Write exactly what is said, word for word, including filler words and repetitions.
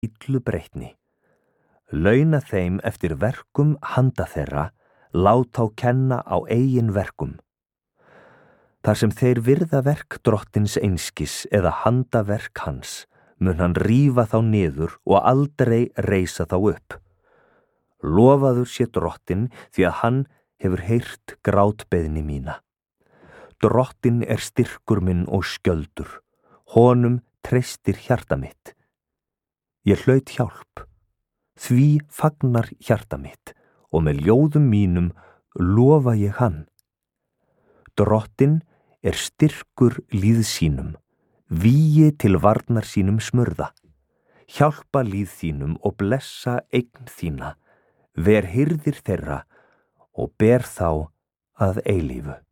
illu breytni. Launa þeim eftir verkum handa þeirra, lát á kenna á eigin verkum. Þar sem þeir virða verk drottins einskis eða handaverk hans, mun hann rífa þá niður og aldrei reisa þá upp. Lofaður sé drottin því að hann hefur heyrt grátbeiðni mína. Drottin er styrkur minn og skjöldur, honum treystir hjarta mitt. Ég hlaut hjálp, því fagnar hjarta mitt og með ljóðum mínum lofa ég hann. Drottin er styrkur líð sínum, vígi til varnar sínum smurða. Hjálpa líð þínum og blessa eign þína, ver hirðir þeirra og ber þá að eilífu.